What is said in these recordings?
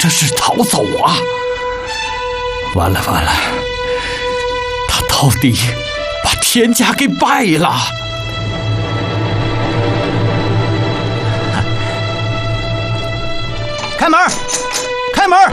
这是逃走啊！完了完了，他到底把田家给败了。 开门！开门！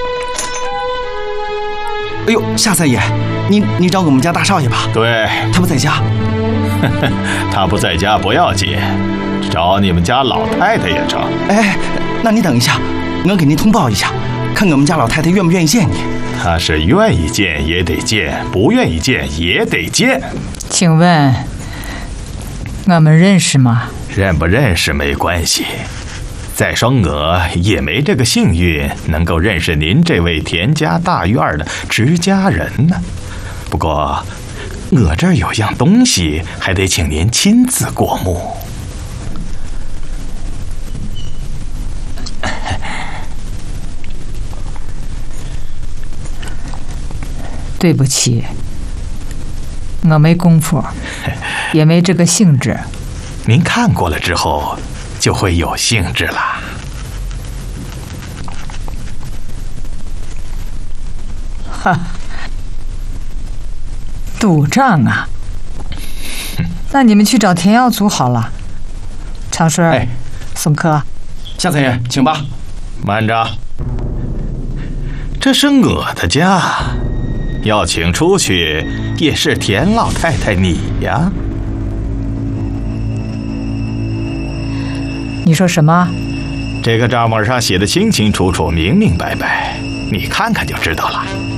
哎呦，夏三爷，你找我们家大少爷吧？ 对， 他不在家。 他不在家不要紧，找你们家老太太也成。 哎，那你等一下，我给您通报一下，看我们家老太太愿不愿意见你。 她是愿意见也得见，不愿意见也得见。 请问我们认识吗？ 认不认识没关系。再说我也没这个幸运能够认识您这位田家大院的持家人呢。不过我这儿有样东西还得请您亲自过目。 对不起，我没功夫，也没这个兴致。 您看过了之后就会有兴致啦。 哈，赌账啊！那你们去找田耀祖好了。长顺， 哎， 宋科， 夏三爷，请吧。 慢着，这是我的家，要请出去也是田老太太你呀。 你说什么？ 这个账本上写的清清楚楚、明明白白，你看看就知道了。